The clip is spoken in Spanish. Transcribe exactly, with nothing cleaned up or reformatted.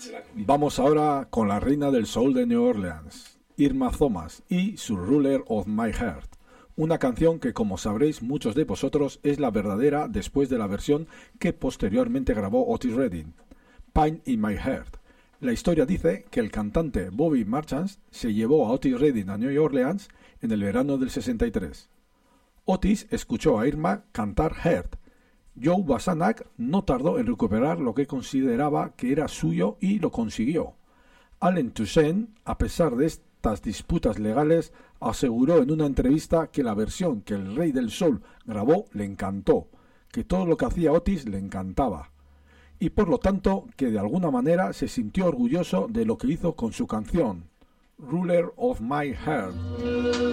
Vamos ahora con la reina del soul de New Orleans, Irma Thomas, y su Ruler of My Heart, una canción que, como sabréis muchos de vosotros, es la verdadera después de la versión que posteriormente grabó Otis Redding, Pain in My Heart. La historia dice que el cantante Bobby Marchand se llevó a Otis Redding a New Orleans en el verano del sesenta y tres. Otis escuchó a Irma cantar Heart. Joe Basanak no tardó en recuperar lo que consideraba que era suyo y lo consiguió. Allen Toussaint, a pesar de estas disputas legales, aseguró en una entrevista que la versión que el Rey del Soul grabó le encantó, que todo lo que hacía Otis le encantaba, y por lo tanto que de alguna manera se sintió orgulloso de lo que hizo con su canción, Ruler of My Heart.